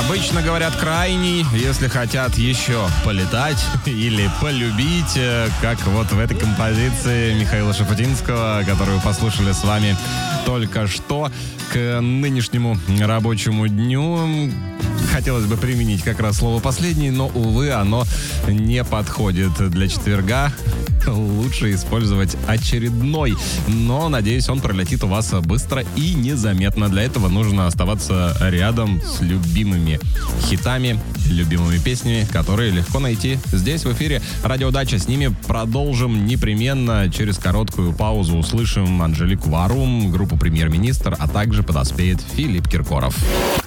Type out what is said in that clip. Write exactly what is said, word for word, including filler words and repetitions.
Обычно говорят крайний, если хотят еще полетать или полюбить, как вот в этой композиции Михаила Шафутинского, которую послушали с вами только что. К нынешнему рабочему дню хотелось бы применить как раз слово «последний», но, увы, оно не подходит для четверга. Лучше использовать очередной, но, надеюсь, он пролетит у вас быстро и незаметно. Для этого нужно оставаться рядом с любимыми хитами, любимыми песнями, которые легко найти здесь, в эфире «Радио Дача». С ними продолжим непременно. Через короткую паузу услышим Анжелику Варум, группу «Премьер-министр», а также подоспеет Филипп Киркоров.